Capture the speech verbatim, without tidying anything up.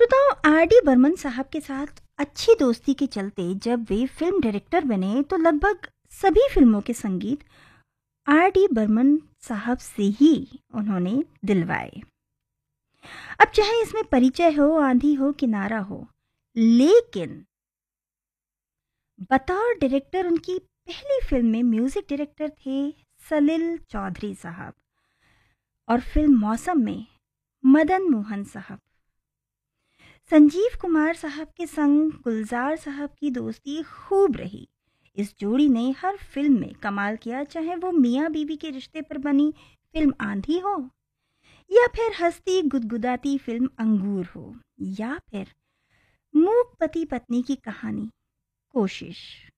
बताओ, R D Burman साहब के साथ अच्छी दोस्ती के चलते जब वे फिल्म डायरेक्टर बने तो लगभग सभी फिल्मों के संगीत आर डी बर्मन साहब से ही उन्होंने दिलवाए। अब चाहे इसमें परिचय हो, आंधी हो, किनारा हो, लेकिन बतौर डायरेक्टर उनकी पहली फिल्म में म्यूजिक डायरेक्टर थे सलील चौधरी साहब और फिल्म मौसम में मदन मोहन साहब। संजीव कुमार साहब के संग गुलजार साहब की दोस्ती खूब रही। इस जोड़ी ने हर फिल्म में कमाल किया, चाहे वो मियाँ बीवी के रिश्ते पर बनी फिल्म आंधी हो या फिर हंसती गुदगुदाती फिल्म अंगूर हो या फिर मूक पति पत्नी की कहानी कोशिश।